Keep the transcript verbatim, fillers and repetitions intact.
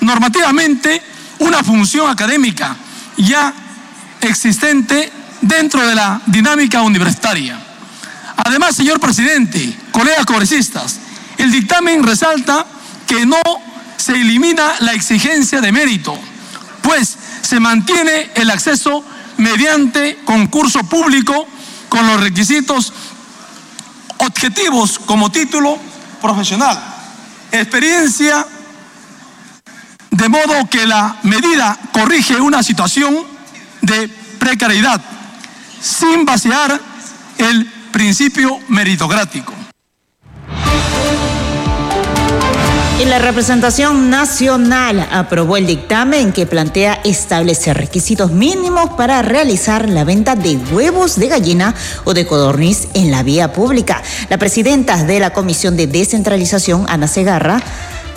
normativamente una función académica ya existente dentro de la dinámica universitaria. Además, señor presidente, colegas congresistas, el dictamen resalta que no se elimina la exigencia de mérito, pues se mantiene el acceso mediante concurso público con los requisitos objetivos como título profesional, experiencia, de modo que la medida corrige una situación de precariedad sin vaciar el principio meritocrático. Y la representación nacional aprobó el dictamen que plantea establecer requisitos mínimos para realizar la venta de huevos de gallina o de codorniz en la vía pública. La presidenta de la Comisión de Descentralización, Ana Segarra,